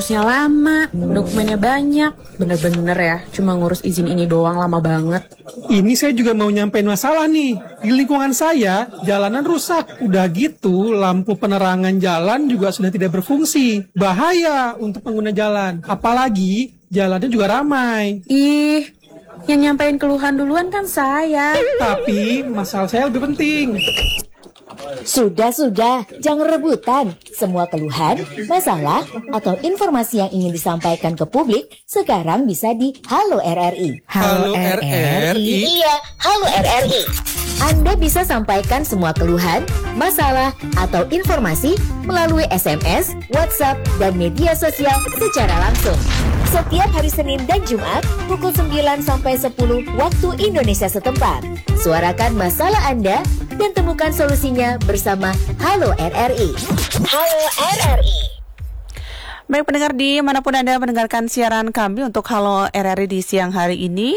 ngurusnya lama, dokumennya banyak. Bener-bener ya, cuma ngurus izin ini doang lama banget. Ini saya juga mau nyampein masalah nih. Di lingkungan saya, jalanan rusak. Udah gitu, lampu penerangan jalan juga sudah tidak berfungsi. Bahaya untuk pengguna jalan. Apalagi, jalannya juga ramai. Ih, yang nyampein keluhan duluan kan saya. Tapi, masalah saya lebih penting. Sudah, jangan rebutan. Semua keluhan, masalah, atau informasi yang ingin disampaikan ke publik sekarang bisa di Halo RRI. Halo RRI? Iya, Halo RRI. Anda bisa sampaikan semua keluhan, masalah, atau informasi melalui SMS, WhatsApp, dan media sosial secara langsung. Setiap hari Senin dan Jumat, pukul 9 sampai 10 waktu Indonesia setempat. Suarakan masalah Anda dan temukan solusinya bersama Halo RRI. Halo RRI. Baik pendengar, di manapun Anda mendengarkan siaran kami untuk Halo RRI di siang hari ini,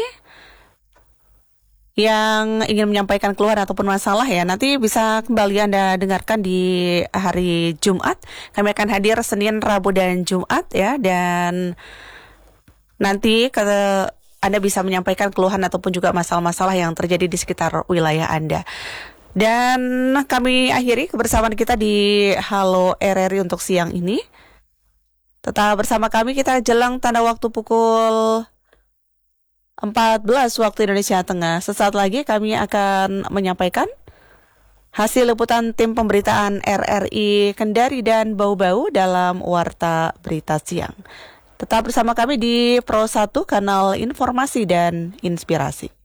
yang ingin menyampaikan keluhan ataupun masalah ya, nanti bisa kembali Anda dengarkan di hari Jumat. Kami akan hadir Senin, Rabu, dan Jumat ya, dan nanti Anda bisa menyampaikan keluhan ataupun juga masalah-masalah yang terjadi di sekitar wilayah Anda. Dan kami akhiri kebersamaan kita di Halo RRI untuk siang ini. Tetap bersama kami, kita jelang tanda waktu pukul 14 waktu Indonesia Tengah. Sesaat lagi kami akan menyampaikan hasil liputan tim pemberitaan RRI Kendari dan Bau-Bau dalam Warta Berita Siang. Tetap bersama kami di Pro 1 Kanal Informasi dan Inspirasi.